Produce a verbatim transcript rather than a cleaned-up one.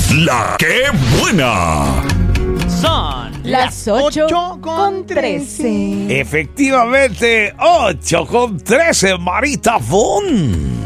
La que buena. Son Las ocho con trece. Efectivamente, ocho con trece, Marita Fon.